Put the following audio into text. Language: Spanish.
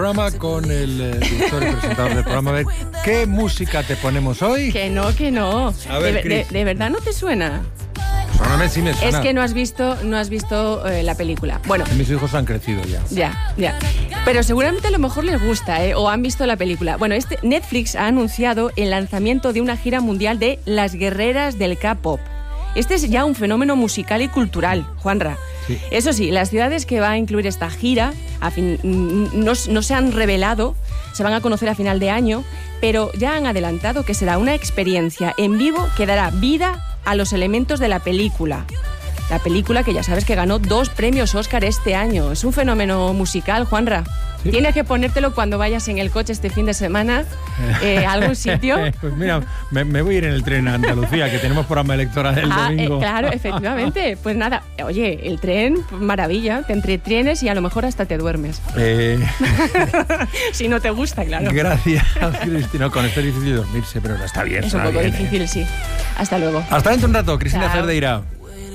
Programa con el director y presentador del programa. A ver, ¿qué música te ponemos hoy? Que no. A ver, ¿De verdad no te suena? Solamente sí me suena. Es que no has visto la película. Bueno. Mis hijos han crecido ya. Ya. Pero seguramente a lo mejor les gusta, o han visto la película. Bueno, Netflix ha anunciado el lanzamiento de una gira mundial de Las Guerreras del K-pop. Este es ya un fenómeno musical y cultural, Juanra. Sí. Eso sí, las ciudades que va a incluir esta gira no se han revelado, se van a conocer a final de año, pero ya han adelantado que será una experiencia en vivo que dará vida a los elementos de la película. La película que ya sabes que ganó 2 premios Oscar este año. Es un fenómeno musical, Juanra. ¿Sí? Tienes que ponértelo cuando vayas en el coche este fin de semana a algún sitio. Pues mira, me voy a ir en el tren a Andalucía, que tenemos programa electoral el domingo. Claro, efectivamente. Pues nada, oye, el tren, maravilla. Te entretienes y a lo mejor hasta te duermes. Si no te gusta, claro. Gracias, Cristina. Con esto es difícil dormirse, pero está bien. Es un poco difícil, sí. Hasta luego. Hasta dentro de un rato, Cristina Cerdeira.